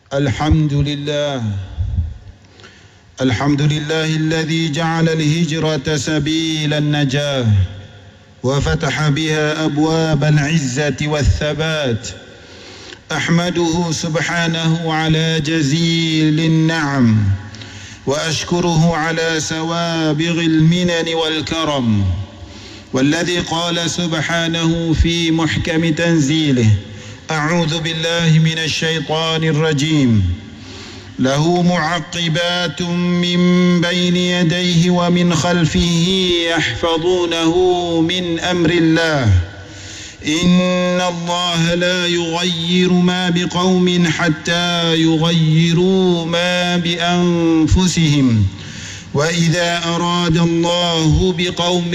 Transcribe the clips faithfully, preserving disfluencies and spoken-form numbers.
الحمد لله الحمد لله الذي جعل الهجرة سبيل النجاة وفتح بها أبواب العزة والثبات. أحمده سبحانه على جزيل النعم وأشكره على سوابغ المنن والكرم. والذي قال سبحانه في محكم تنزيله: أعوذ بالله من الشيطان الرجيم، له معقبات من بين يديه ومن خلفه يحفظونه من أمر الله إن الله لا يغير ما بقوم حتى يغيروا ما بأنفسهم وإذا أراد الله بقوم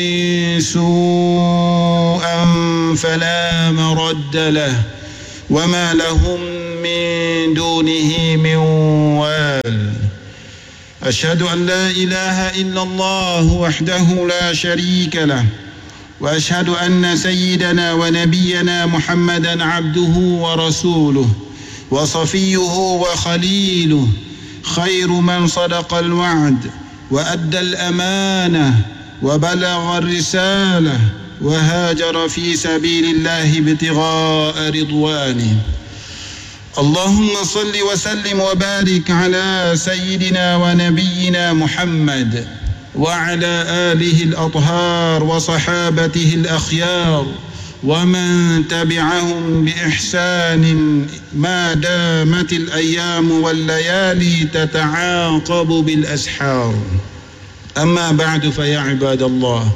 سوءا فلا مرد له وما لهم من دونه من وال. أشهد أن لا إله إلا الله وحده لا شريك له وأشهد أن سيدنا ونبينا محمدا عبده ورسوله وصفيه وخليله، خير من صدق الوعد وأدى الأمانة وبلغ الرسالة وهاجر في سبيل الله ابتغاء رضوانه. اللهم صل وسلم وبارك على سيدنا ونبينا محمد وعلى آله الأطهار وصحابته الأخيار ومن تبعهم بإحسان ما دامت الأيام والليالي تتعاقب بالأسحار. أما بعد، فيا عباد الله،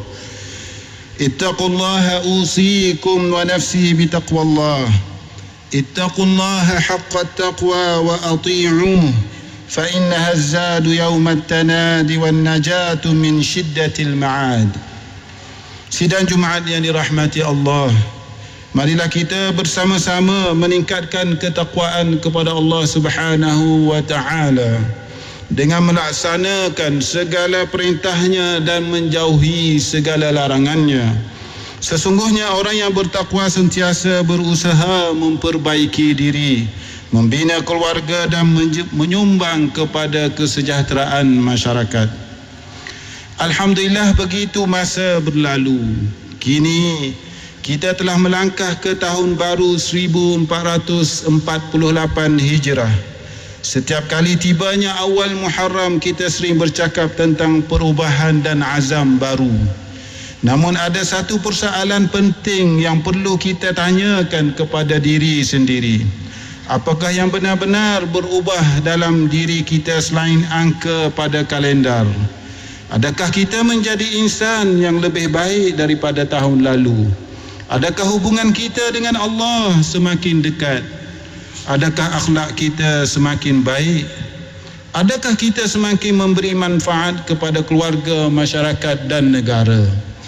اتقوا الله، أوصيكم ونفسي بتقوى الله. اتقوا الله حق التقوى وأطيعوه فإنها الزاد يوم التناد والنجاة من شدة المعاد. Sidang Jumaat yang dirahmati Allah, marilah kita bersama-sama meningkatkan ketakwaan kepada Allah Subhanahu wa Ta'ala dengan melaksanakan segala perintahnya dan menjauhi segala larangannya. Sesungguhnya orang yang bertakwa sentiasa berusaha memperbaiki diri, membina keluarga dan menyumbang kepada kesejahteraan masyarakat. Alhamdulillah, begitu masa berlalu. Kini kita telah melangkah ke tahun baru seribu empat ratus empat puluh lapan Hijrah. Setiap kali tibanya awal Muharram, kita sering bercakap tentang perubahan dan azam baru. Namun ada satu persoalan penting yang perlu kita tanyakan kepada diri sendiri. Apakah yang benar-benar berubah dalam diri kita selain angka pada kalendar? Adakah kita menjadi insan yang lebih baik daripada tahun lalu? Adakah hubungan kita dengan Allah semakin dekat? Adakah akhlak kita semakin baik? Adakah kita semakin memberi manfaat kepada keluarga, masyarakat dan negara?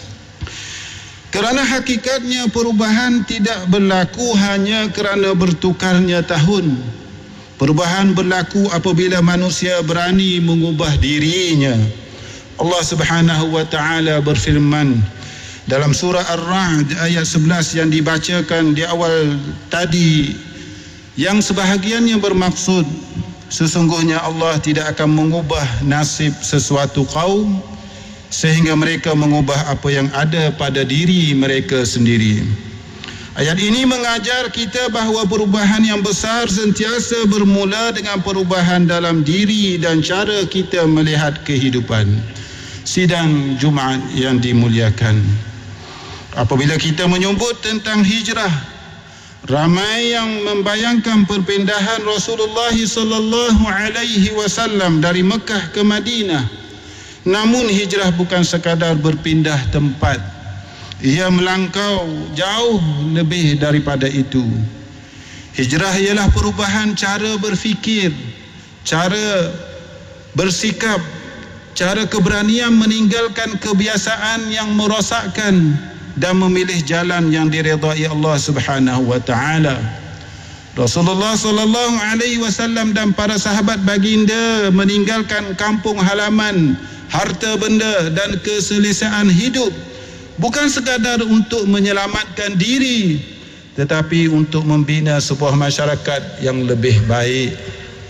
Kerana hakikatnya perubahan tidak berlaku hanya kerana bertukarnya tahun. Perubahan berlaku apabila manusia berani mengubah dirinya. Allah Subhanahu wa Ta'ala berfirman dalam surah Ar-Ra'd ayat sebelas yang dibacakan di awal tadi, yang sebahagiannya bermaksud sesungguhnya Allah tidak akan mengubah nasib sesuatu kaum sehingga mereka mengubah apa yang ada pada diri mereka sendiri. Ayat ini mengajar kita bahawa perubahan yang besar sentiasa bermula dengan perubahan dalam diri dan cara kita melihat kehidupan. Sidang Jumaat yang dimuliakan, apabila kita menyebut tentang hijrah, ramai yang membayangkan perpindahan Rasulullah sallallahu alaihi wasallam dari Mekah ke Madinah. Namun hijrah bukan sekadar berpindah tempat, ia melangkau jauh lebih daripada itu. Hijrah ialah perubahan cara berfikir, cara bersikap, cara keberanian meninggalkan kebiasaan yang merosakkan dan memilih jalan yang diredai Allah Subhanahu wa Ta'ala. Rasulullah sallallahu alaihi wasallam dan para sahabat baginda meninggalkan kampung halaman, harta benda dan keselesaan hidup bukan sekadar untuk menyelamatkan diri, tetapi untuk membina sebuah masyarakat yang lebih baik.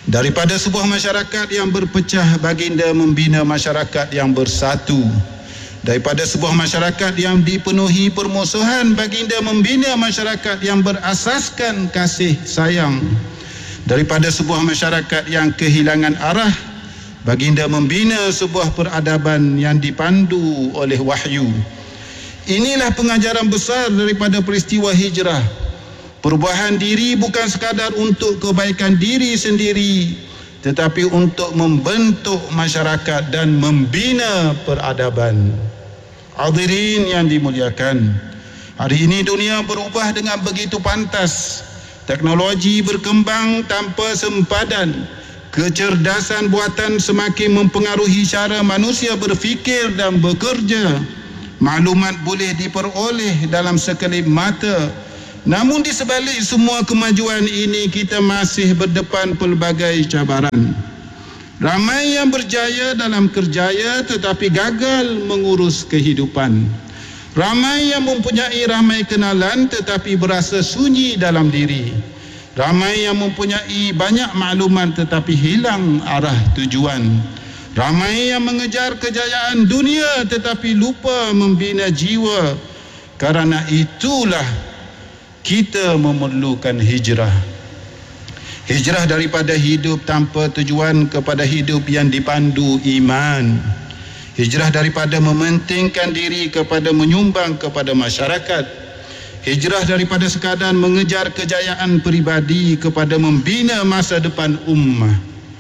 Daripada sebuah masyarakat yang berpecah, baginda membina masyarakat yang bersatu. Daripada sebuah masyarakat yang dipenuhi permusuhan, baginda membina masyarakat yang berasaskan kasih sayang. Daripada sebuah masyarakat yang kehilangan arah, baginda membina sebuah peradaban yang dipandu oleh wahyu. Inilah pengajaran besar daripada peristiwa hijrah. Perubahan diri bukan sekadar untuk kebaikan diri sendiri, tetapi untuk membentuk masyarakat dan membina peradaban. Hadirin yang dimuliakan, hari ini dunia berubah dengan begitu pantas. Teknologi berkembang tanpa sempadan. Kecerdasan buatan semakin mempengaruhi cara manusia berfikir dan bekerja. Maklumat boleh diperoleh dalam sekelip mata. Namun di sebalik semua kemajuan ini, kita masih berdepan pelbagai cabaran. Ramai yang berjaya dalam kerjaya tetapi gagal mengurus kehidupan. Ramai yang mempunyai ramai kenalan tetapi berasa sunyi dalam diri. Ramai yang mempunyai banyak maklumat tetapi hilang arah tujuan. Ramai yang mengejar kejayaan dunia tetapi lupa membina jiwa. Karena itulah kita memerlukan hijrah. Hijrah daripada hidup tanpa tujuan kepada hidup yang dipandu iman. Hijrah daripada mementingkan diri kepada menyumbang kepada masyarakat. Hijrah daripada sekadar mengejar kejayaan peribadi kepada membina masa depan ummah.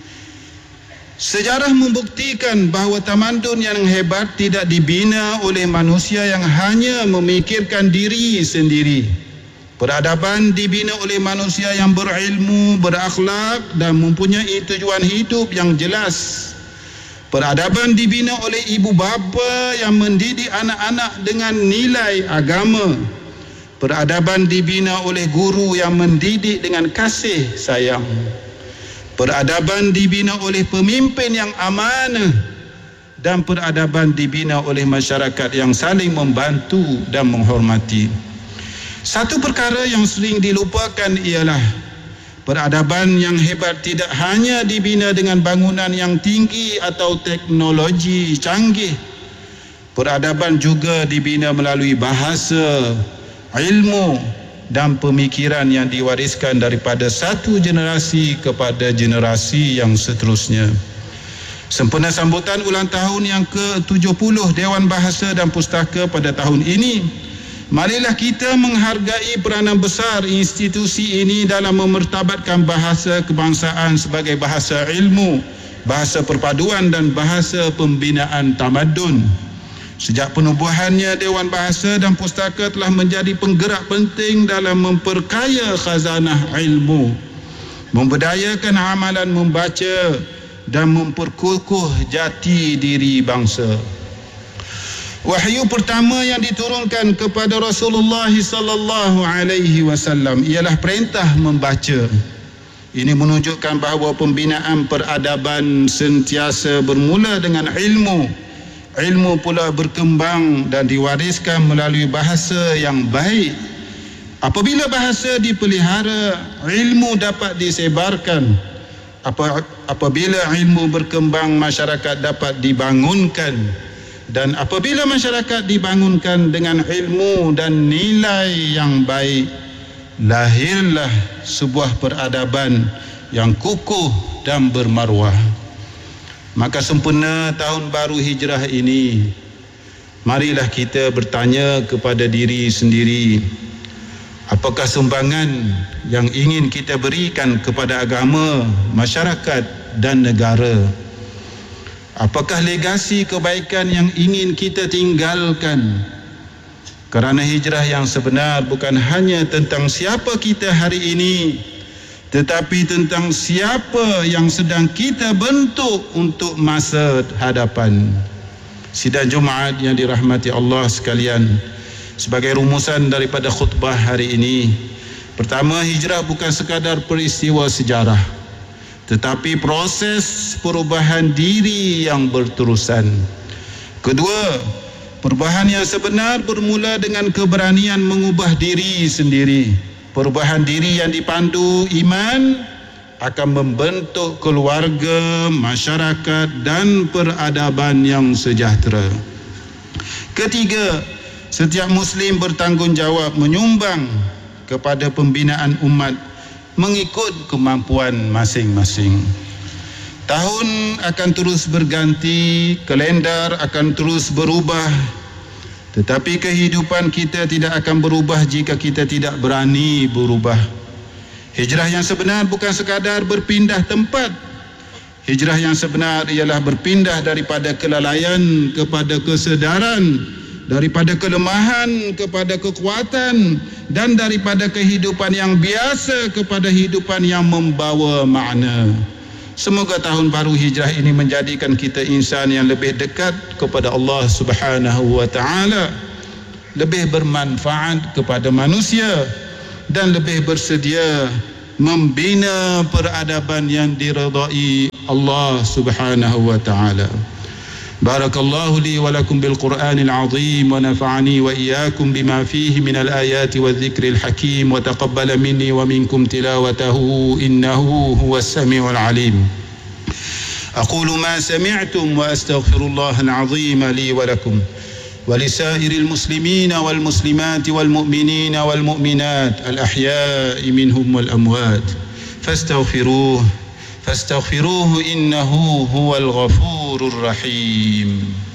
Sejarah membuktikan bahawa tamadun yang hebat tidak dibina oleh manusia yang hanya memikirkan diri sendiri. Peradaban dibina oleh manusia yang berilmu, berakhlak dan mempunyai tujuan hidup yang jelas. Peradaban dibina oleh ibu bapa yang mendidik anak-anak dengan nilai agama. Peradaban dibina oleh guru yang mendidik dengan kasih sayang. Peradaban dibina oleh pemimpin yang amanah. Dan peradaban dibina oleh masyarakat yang saling membantu dan menghormati. Satu perkara yang sering dilupakan ialah peradaban yang hebat tidak hanya dibina dengan bangunan yang tinggi atau teknologi canggih. Peradaban juga dibina melalui bahasa, ilmu dan pemikiran yang diwariskan daripada satu generasi kepada generasi yang seterusnya. Sempena sambutan ulang tahun yang ke tujuh puluh Dewan Bahasa dan Pustaka pada tahun ini, marilah kita menghargai peranan besar institusi ini dalam memertabatkan bahasa kebangsaan sebagai bahasa ilmu, bahasa perpaduan dan bahasa pembinaan tamadun. Sejak penubuhannya, Dewan Bahasa dan Pustaka telah menjadi penggerak penting dalam memperkaya khazanah ilmu, memberdayakan amalan membaca dan memperkukuh jati diri bangsa. Wahyu pertama yang diturunkan kepada Rasulullah sallallahu alaihi wasallam ialah perintah membaca. Ini menunjukkan bahawa pembinaan peradaban sentiasa bermula dengan ilmu. Ilmu pula berkembang dan diwariskan melalui bahasa yang baik. Apabila bahasa dipelihara, ilmu dapat disebarkan. Apabila ilmu berkembang, masyarakat dapat dibangunkan. Dan apabila masyarakat dibangunkan dengan ilmu dan nilai yang baik, lahirlah sebuah peradaban yang kukuh dan bermaruah. Maka sempena tahun baru hijrah ini, marilah kita bertanya kepada diri sendiri, apakah sumbangan yang ingin kita berikan kepada agama, masyarakat dan negara? Apakah legasi kebaikan yang ingin kita tinggalkan? Kerana hijrah yang sebenar bukan hanya tentang siapa kita hari ini, tetapi tentang siapa yang sedang kita bentuk untuk masa hadapan. Sidang Jumaat yang dirahmati Allah sekalian, sebagai rumusan daripada khutbah hari ini, pertama, hijrah bukan sekadar peristiwa sejarah, tetapi proses perubahan diri yang berterusan. Kedua, perubahan yang sebenar bermula dengan keberanian mengubah diri sendiri. Perubahan diri yang dipandu iman, akan membentuk keluarga, masyarakat dan peradaban yang sejahtera. Ketiga, setiap Muslim bertanggungjawab menyumbang kepada pembinaan umat mengikut kemampuan masing-masing. Tahun akan terus berganti, kalendar akan terus berubah, tetapi kehidupan kita tidak akan berubah jika kita tidak berani berubah. Hijrah yang sebenar bukan sekadar berpindah tempat. Hijrah yang sebenar ialah berpindah daripada kelalaian kepada kesedaran, daripada kelemahan kepada kekuatan, dan daripada kehidupan yang biasa kepada kehidupan yang membawa makna. Semoga tahun baru hijrah ini menjadikan kita insan yang lebih dekat kepada Allah Subhanahu wa taala, lebih bermanfaat kepada manusia dan lebih bersedia membina peradaban yang diridai Allah Subhanahu wa taala. Barakallahu li wa lakum bil Qur'anil azim wa nafa'ani wa iyyakum bima fihi min al ayati wa dhikril hakim wa taqabbala minni wa minkum tilawatahu innahu huwas samiul alim. أقول ما سمعتم وأستغفر الله العظيم لي ولكم ولسائر المسلمين والمسلمات والمؤمنين والمؤمنات الأحياء منهم والأموات فاستغفروه فاستغفروه إنه هو الغفور الرحيم.